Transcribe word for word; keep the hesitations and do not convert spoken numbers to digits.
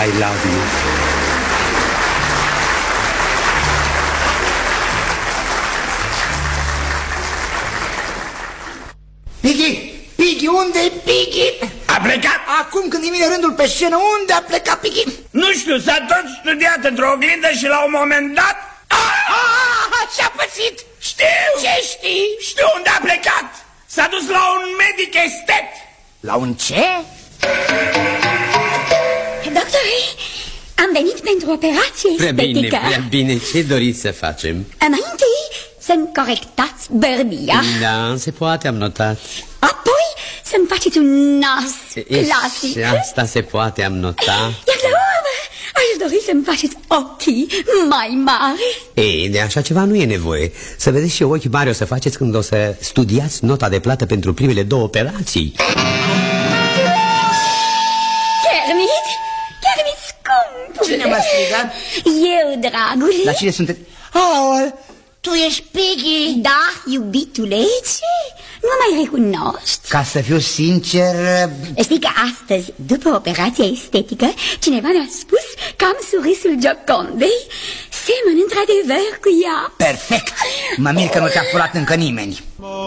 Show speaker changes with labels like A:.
A: I love you.
B: Piggy! Piggy, unde-i Piggy?
C: A plecat?
B: Acum când vine rândul pe scenă, unde a plecat Piggy?
C: Nu știu, s-a tot studiat într-o oglindă și la un moment dat...
B: Ah, ce-a pățit?
C: Știu!
B: Ce știi?
C: Știu unde a plecat! S-a dus la un medic estet!
B: La un ce?
D: Doctore, am venit pentru operație
A: Prea bine,
D: estetică.
A: prea bine. Ce doriți să facem?
D: Înainte să-mi corectați bărbia.
A: Da, se poate, am notat.
D: Apoi să-mi faceți un nas clasic.
A: Și asta se poate, am notat.
D: Iar la urmă aș dori să-mi faceți ochii mai mari.
A: Ei, de așa ceva nu e nevoie. Să vedeți ce ochi mari o să faceți când o să studiați nota de plată pentru primele două operații.
D: Kermit, Kermit scumpule.
B: Cine m-a strigat?
D: Eu, dragule.
B: La cine sunteți? Aol, tu ești Piggy?
D: Da, iubitule, ce? Nu mai recunoști?
B: Ca să fiu sincer...
D: Știi că astăzi, după operația estetică, cineva mi-a spus că am surâsul Giocondei. Semăn într-adevăr cu ea.
B: Perfect! Mă mir că nu te-a furat încă nimeni.